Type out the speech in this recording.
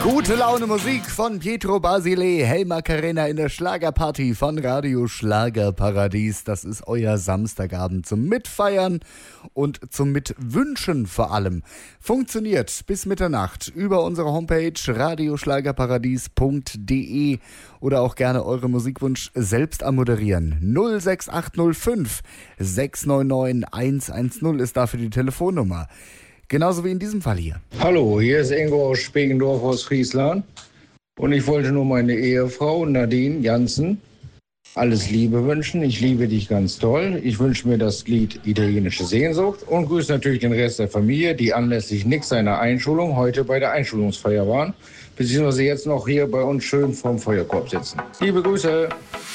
Gute Laune Musik von Pietro Basile, Hey Macarena in der Schlagerparty von Radio Schlagerparadies. Das ist euer Samstagabend zum Mitfeiern und zum Mitwünschen vor allem. Funktioniert bis Mitternacht über unsere Homepage radioschlagerparadies.de oder auch gerne eure Musikwunsch selbst anmoderieren. 06805 699 110 ist dafür die Telefonnummer. Genauso wie in diesem Fall hier. Hallo, hier ist Ingo aus Spegendorf aus Friesland und ich wollte nur meine Ehefrau Nadine Jansen alles Liebe wünschen. Ich liebe dich ganz toll. Ich wünsche mir das Lied Italienische Sehnsucht und grüße natürlich den Rest der Familie, die anlässlich Nix seiner Einschulung heute bei der Einschulungsfeier waren, beziehungsweise jetzt noch hier bei uns schön vorm Feuerkorb sitzen. Liebe Grüße!